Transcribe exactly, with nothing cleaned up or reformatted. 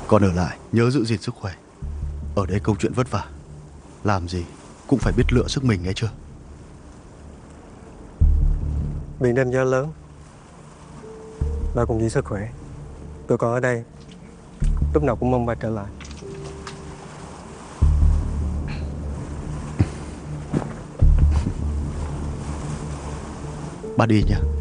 Con ở lại nhớ giữ gìn sức khỏe. Ở đây câu chuyện vất vả, làm gì cũng phải biết lựa sức mình, nghe chưa? Biển đêm gió lớn, ba cùng giữ sức khỏe. Tôi còn ở đây, lúc nào cũng mong ba trở lại. Ba đi nha.